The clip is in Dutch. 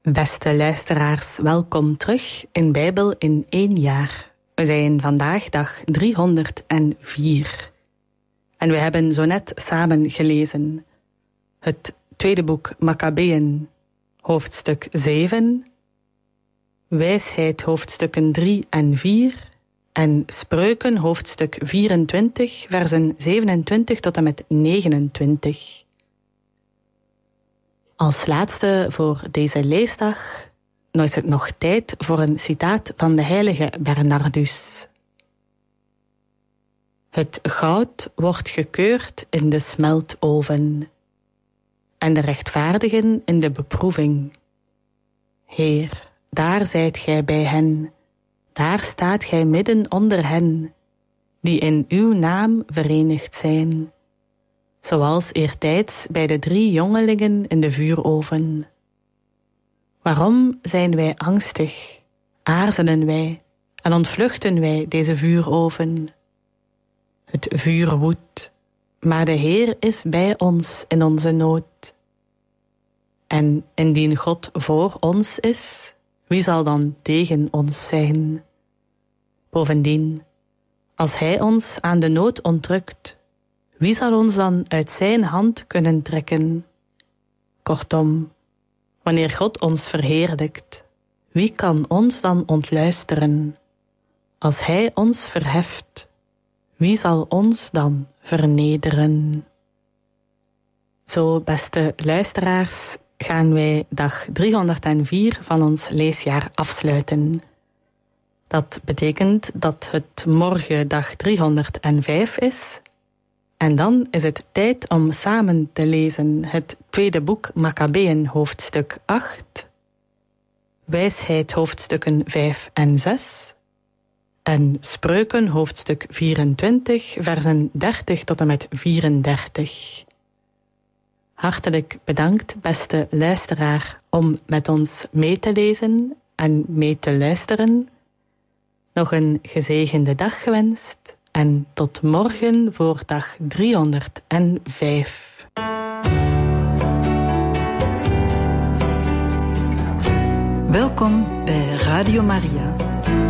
Beste luisteraars, welkom terug in Bijbel in 1 jaar. We zijn vandaag dag 304. En we hebben zo net samen gelezen het tweede boek Makkabeeën, hoofdstuk 7, Wijsheid, hoofdstukken 3 en 4, en Spreuken, hoofdstuk 24, versen 27 tot en met 29. Als laatste voor deze leesdag is het nog tijd voor een citaat van de heilige Bernardus. Het goud wordt gekeurd in de smeltoven en de rechtvaardigen in de beproeving. Heer, daar zijt gij bij hen, daar staat gij midden onder hen, die in uw naam verenigd zijn, zoals eertijds bij de 3 jongelingen in de vuuroven. Waarom zijn wij angstig, aarzelen wij en ontvluchten wij deze vuuroven? Het vuur woedt, maar de Heer is bij ons in onze nood. En indien God voor ons is, wie zal dan tegen ons zijn? Bovendien, als Hij ons aan de nood ontrukt, wie zal ons dan uit zijn hand kunnen trekken? Kortom, wanneer God ons verheerlijkt, wie kan ons dan ontluisteren? Als Hij ons verheft, wie zal ons dan vernederen? Zo, beste luisteraars, gaan wij dag 304 van ons leesjaar afsluiten. Dat betekent dat het morgen dag 305 is. En dan is het tijd om samen te lezen het tweede boek Makkabeeën, hoofdstuk 8, Wijsheid, hoofdstukken 5 en 6, en Spreuken, hoofdstuk 24, versen 30 tot en met 34. Hartelijk bedankt, beste luisteraar, om met ons mee te lezen en mee te luisteren. Nog een gezegende dag gewenst. En tot morgen voor dag 305. Welkom bij Radio Maria.